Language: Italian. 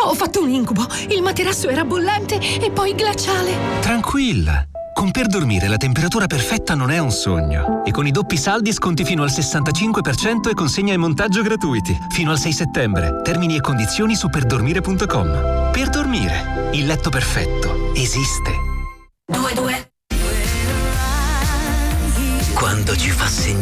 Ho fatto un incubo. Il materasso era bollente e poi glaciale. Tranquilla. Con Per Dormire la temperatura perfetta non è un sogno. E con i doppi saldi sconti fino al 65% e consegna e montaggio gratuiti. Fino al 6 settembre. Termini e condizioni su perdormire.com. Per dormire. Il letto perfetto esiste. 2. Quando ci fa sentire